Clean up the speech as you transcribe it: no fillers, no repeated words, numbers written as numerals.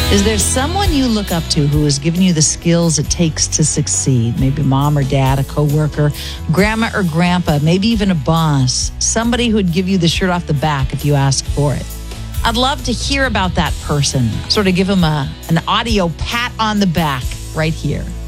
Is there someone you look up to who has given you the skills it takes to succeed? Maybe mom or dad, a coworker, grandma or grandpa, maybe even a boss. Somebody who would give you the shirt off the back if you ask for it. I'd love to hear about that person. Sort of give them an audio pat on the back right here.